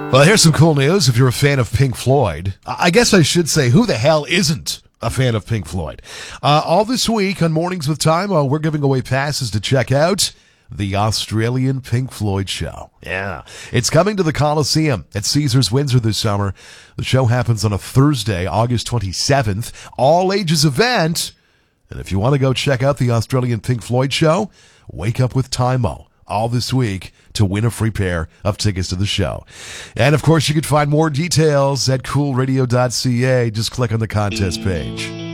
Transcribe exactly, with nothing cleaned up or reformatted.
Well, here's some cool news if you're a fan of Pink Floyd. I guess I should say, who the hell isn't a fan of Pink Floyd? Uh, all this week on Mornings with Time, uh, we're giving away passes to check out the Australian Pink Floyd show. Yeah. It's coming to the Coliseum at Caesars Windsor this summer. The show happens on a Thursday, August twenty-seventh. All ages event. And if you want to go check out the Australian Pink Floyd show, wake up with Time-O all this week to win a free pair of tickets to the show. And, of course, you can find more details at cool radio dot c a. Just click on the contest page.